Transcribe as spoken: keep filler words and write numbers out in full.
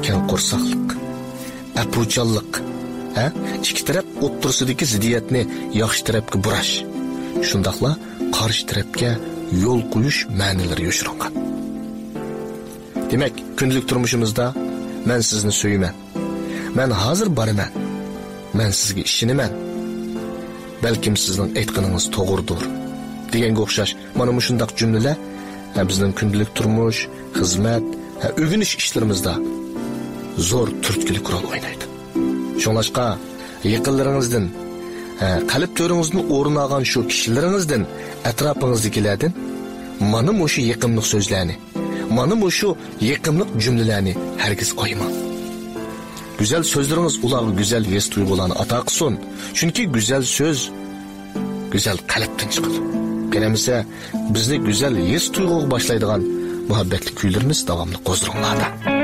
keng qo'rsaqlik, apuchanlik, ha, ikki taraf o'ttirsidagi ziddiyatni yaxshi tarafga burash, shundaqla qarshi tarafga yo'l qo'yish ma'nilari yo'shirgan. Demak, kundalik turmushimizda men sizni so'yman, men hozir boraman, men sizga ishonaman, balkim sizning aytganingiz to'g'ridir deganga o'xshash mana shundaq jumlalar bizning kundalik turmush, xizmat, o'rganish ishlarimizda zo'r turtkilik rol o'ynaydi. Shunlashqa yaqinlaringizdan, qalb to'ringizdan o'rin olgan shu kishilaringizdan, atrofingizdagilardan mana shu yaqinlik so'zlarni, mana shu yaqinlik jumlalarni hargiz qo'ymang. Güzel sözleriniz ularga güzel his tuyg'ularni ato qilsin. Chunki güzel söz güzel qalbdan chiqadi. Qaramasa, bizni güzel his tuyg'uga boshlaydigan muhabbatli kuylarimiz davomli qo'zg'almoqda.